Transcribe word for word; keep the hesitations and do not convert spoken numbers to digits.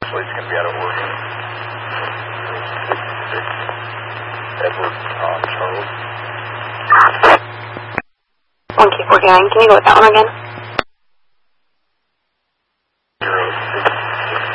Slate's going to be out of Oregon. sixty-six Edward uh, Charles. one K four nine, can you go with that one again?